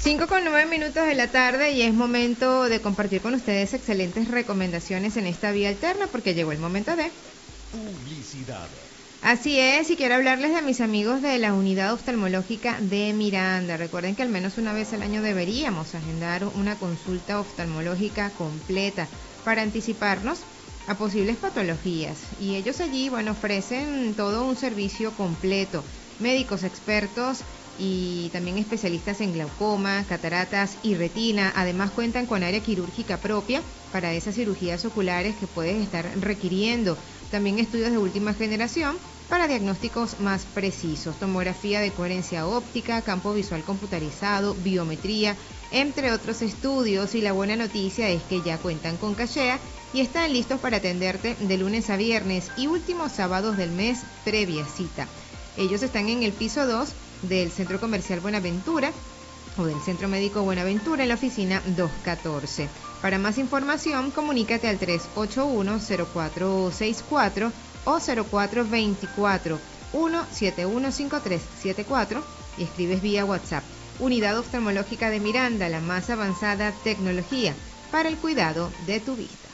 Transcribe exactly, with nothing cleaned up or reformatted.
Cinco con nueve minutos de la tarde y es momento de compartir con ustedes excelentes recomendaciones en esta vía alterna porque llegó el momento de... Publicidad. Así es, y quiero hablarles de mis amigos de la Unidad Oftalmológica de Miranda. Recuerden que al menos una vez al año deberíamos agendar una consulta oftalmológica completa para anticiparnos a posibles patologías. Y ellos allí, bueno, ofrecen todo un servicio completo, médicos expertos y también especialistas en glaucoma, cataratas y retina. Además cuentan con área quirúrgica propia para esas cirugías oculares que puedes estar requiriendo. También estudios de última generación para diagnósticos más precisos, tomografía de coherencia óptica, campo visual computarizado, biometría, entre otros estudios. Y la buena noticia es que ya cuentan con cachea y están listos para atenderte de lunes a viernes y últimos sábados del mes previa cita. Ellos están en el piso dos del Centro Comercial Buenaventura o del Centro Médico Buenaventura en la oficina doscientos catorce. Para más información, comunícate al tres ocho uno, cero cuatro seis cuatro o cero cuatro dos cuatro, uno siete uno cinco tres siete cuatro y escribes vía WhatsApp. Unidad Oftalmológica de Miranda, la más avanzada tecnología para el cuidado de tu vista.